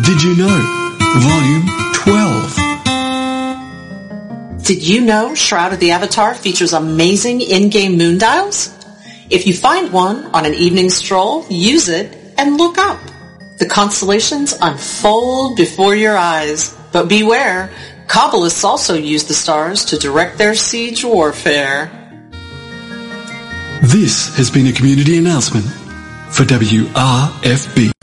Did You Know? Volume 12. Did you know Shroud of the Avatar features amazing in-game moon dials? If you find one on an evening stroll, use it and look up. The constellations unfold before your eyes. But beware, Kabbalists also use the stars to direct their siege warfare. This has been a community announcement for WRFB.